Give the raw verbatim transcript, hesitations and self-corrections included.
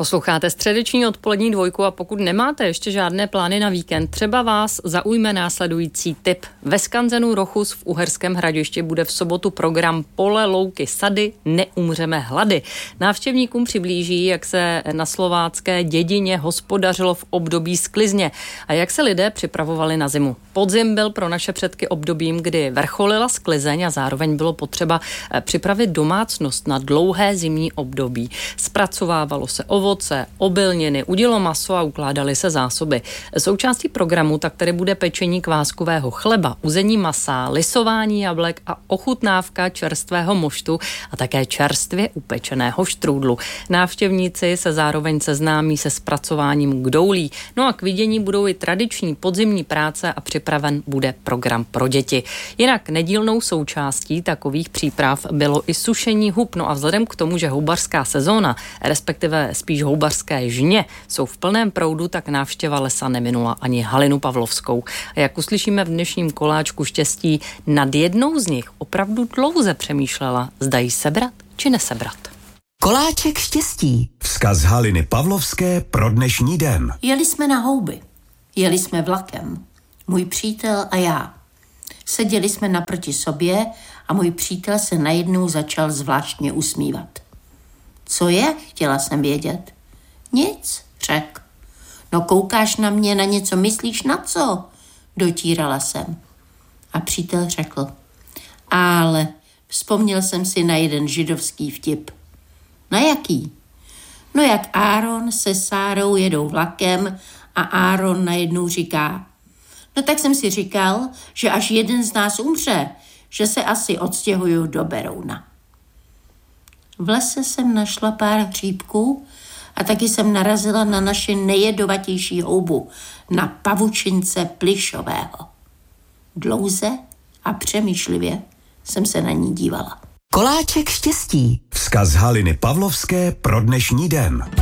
Posloucháte středeční odpolední dvojku a pokud nemáte ještě žádné plány na víkend, třeba vás zaujme následující tip. Ve skanzenu Rochus v Uherském Hradišti bude v sobotu program Pole, louky, sady, neumřeme hlady. Návštěvníkům přiblíží, jak se na slovácké dědině hospodařilo v období sklizně a jak se lidé připravovali na zimu. Podzim byl pro naše předky obdobím, kdy vrcholila sklizeň a zároveň bylo potřeba připravit domácnost na dlouhé zimní období. Zpracovávalo se ovoce, obilniny, udilo maso a ukládaly se zásoby. Součástí programu tak tedy bude pečení kváskového chleba, uzení masa, lisování jablek a ochutnávka čerstvého moštu a také čerstvě upečeného štrůdlu. Návštěvníci se zároveň seznámí se zpracováním kdoulí. No a k vidění budou i tradiční podzimní práce a připraven bude program pro děti. Jinak nedílnou součástí takových příprav bylo i sušení hub. No a vzhledem k tomu, že houbařská sezóna, respektive spíš houbařské žně, jsou v plném proudu, tak návštěva lesa neminula ani Halinu Pavlovskou. A jak uslyšíme v dnešním koláčku štěstí, nad jednou z nich opravdu dlouze přemýšlela, zda jí sebrat či nesebrat. Koláček štěstí. Vzkaz Haliny Pavlovské pro dnešní den. Jeli jsme na houby. Jeli jsme vlakem. Můj přítel a já. Seděli jsme naproti sobě a můj přítel se najednou začal zvláštně usmívat. Co je? Chtěla jsem vědět. Nic, řekl. No koukáš na mě, na něco myslíš, na co? Dotírala jsem. A přítel řekl. Ale vzpomněl jsem si na jeden židovský vtip. Na jaký? No jak Áron se Sárou jedou vlakem a Áron najednou říká. No tak jsem si říkal, že až jeden z nás umře, že se asi odstěhuju do Berouna. V lese jsem našla pár hříbků a taky jsem narazila na naši nejjedovatější houbu, na pavučince plyšového. Dlouze a přemýšlivě jsem se na ní dívala. Koláček štěstí. Vzkaz Haliny Pavlovské pro dnešní den.